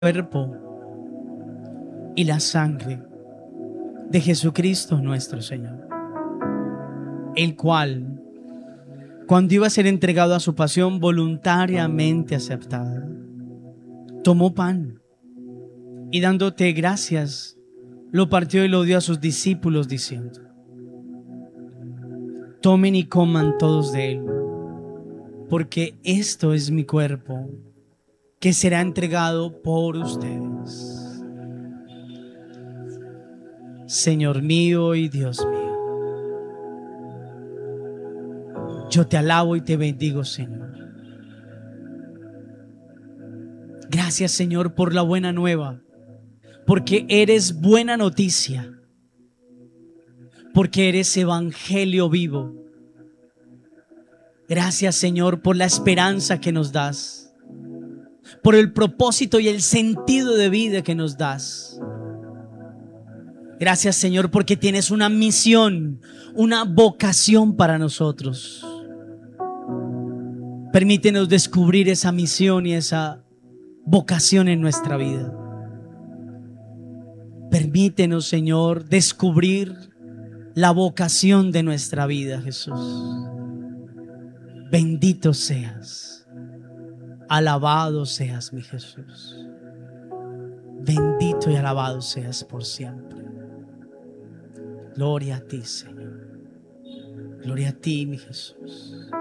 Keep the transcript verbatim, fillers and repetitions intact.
cuerpo y la sangre de Jesucristo nuestro Señor, el cual, cuando iba a ser entregado a su pasión voluntariamente aceptada, tomó pan y dándote gracias, lo partió y lo dio a sus discípulos diciendo: tomen y coman todos de él, porque esto es mi cuerpo, que será entregado por ustedes. Señor mío y Dios mío, yo te alabo y te bendigo, Señor. Gracias, Señor, por la buena nueva, porque eres buena noticia, porque eres evangelio vivo. Gracias, Señor, por la esperanza que nos das, por el propósito y el sentido de vida que nos das. Gracias, Señor, porque tienes una misión, una vocación para nosotros. Permítenos descubrir esa misión y esa vocación en nuestra vida. Permítenos, Señor, descubrir la vocación de nuestra vida, Jesús. Bendito seas, alabado seas, mi Jesús. Bendito y alabado seas por siempre. Gloria a ti, Señor. Gloria a ti, mi Jesús.